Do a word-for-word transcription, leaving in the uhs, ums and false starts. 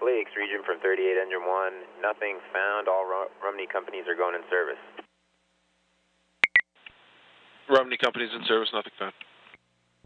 Lakes, region from thirty-eight engine one. Nothing found. All Rumney companies are going in service. Rumney companies in service, nothing found.